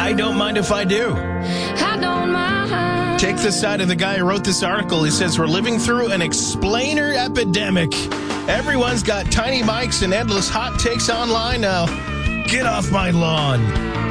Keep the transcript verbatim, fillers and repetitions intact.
I don't mind if I do. I don't mind. Take the side of the guy who wrote this article. He says we're living through an explainer epidemic. Everyone's got tiny mics and endless hot takes online now. Get off my lawn.